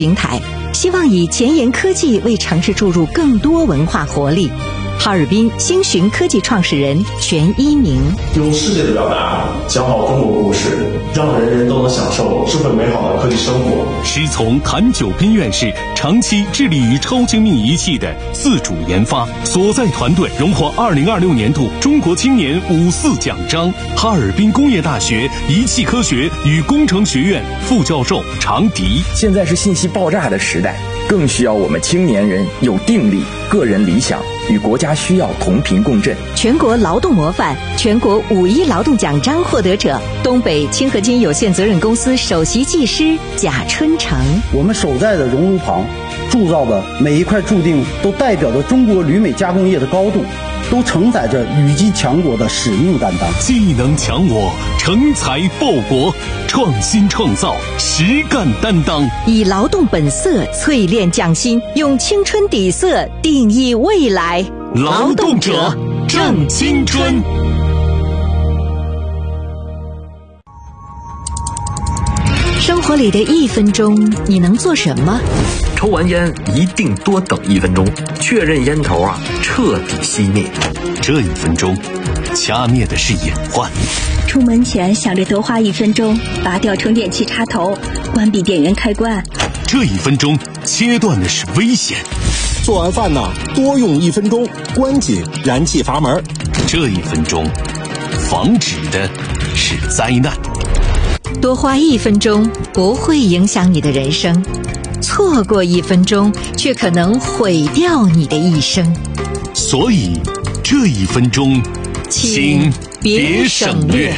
平台，希望以前沿科技为城市注入更多文化活力。哈尔滨星寻科技创始人全一鸣， 用世界的表达讲好中国故事，让人人都能享受智慧美好的科技生活。 师从谭九斌院士长期致力于超精密仪器的自主研发，所在团队荣获2026年度中国青年54奖章。哈尔滨工业大学仪器科学与工程学院副教授常迪， 现在是信息爆炸的时代，更需要我们青年人有定力、个人理想与国家需要同频共振。 全国劳动模范、全国5·1劳动奖章获得者，东北清合金有限责任公司首席技师贾春成。 我们守在的熔炉旁铸造的每一块铸锭，都代表着中国铝镁加工业的高度，都承载着羽击强国的使命担当。 技能强我，成才报国，创新创造，实干担当， 以劳动本色淬炼匠心，用青春底色定义未来。 劳动者正青春。 生活里的1分钟，你能做什么？ 抽完烟一定多等1分钟，确认烟头彻底熄灭。 这1分钟，掐灭的是隐患。 出门前想着多花1分钟，拔掉充电器插头，关闭电源开关。 这1分钟，切断的是危险。 做完饭多用1分钟，关紧燃气阀门。 这1分钟，防止的是灾难。 多花1分钟不会影响你的人生，错过1分钟却可能毁掉你的一生。 所以这1分钟，请别省略。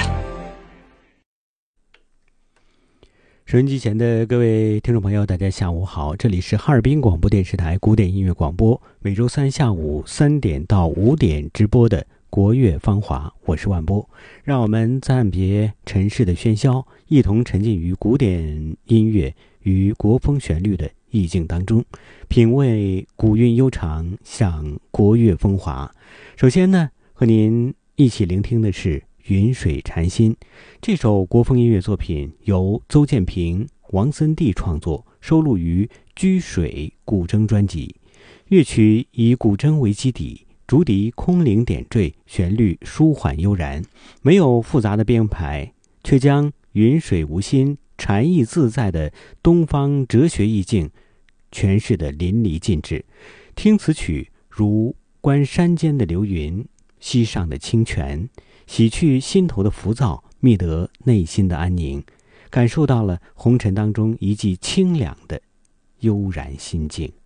收音机前的各位听众朋友，大家下午好，这里是哈尔滨广播电视台古典音乐广播，每周3下午3点到5点直播的国乐芳华，我是万波。让我们暂别尘世的喧嚣，一同沉浸于古典音乐与国风旋律的意境当中，品味古韵悠长，享国乐风华。首先呢，和您一起聆听的是《云水禅心》这首国风音乐作品，由邹建平、王森弟创作，收录于《居水古筝》专辑。乐曲以古筝为基底，竹笛空灵点缀，旋律舒缓悠然，没有复杂的编排，却将云水无心、禅意自在的东方哲学意境诠释得淋漓尽致。听此曲，如观山间的流云，溪上的清泉，洗去心头的浮躁，觅得内心的安宁，感受到了红尘当中一剂清凉的悠然心境。